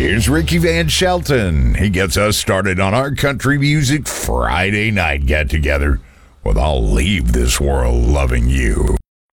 Here's Ricky Van Shelton. He gets us started on our country music Friday night get-together with I'll Leave This World Loving You.